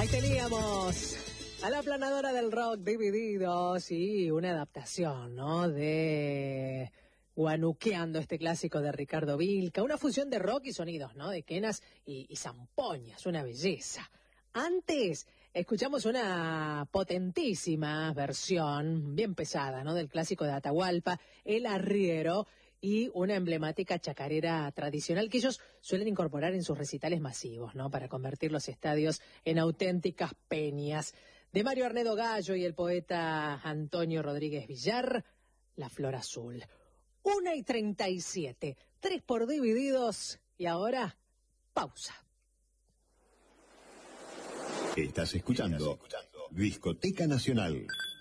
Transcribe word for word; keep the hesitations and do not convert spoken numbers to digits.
Ahí teníamos a la aplanadora del rock Divididos y una adaptación, ¿no? De Guanuqueando, este clásico de Ricardo Vilca, una fusión de rock y sonidos, ¿no? De quenas y, y zampoñas, una belleza. Antes escuchamos una potentísima versión, bien pesada, ¿no? Del clásico de Atahualpa, El Arriero, y una emblemática chacarera tradicional que ellos suelen incorporar en sus recitales masivos, ¿no? Para convertir los estadios en auténticas peñas. De Mario Arnedo Gallo y el poeta Antonio Rodríguez Villar, La Flor Azul. Una y treinta y siete, tres por Divididos, y ahora, pausa. Estás escuchando Discoteca Nacional.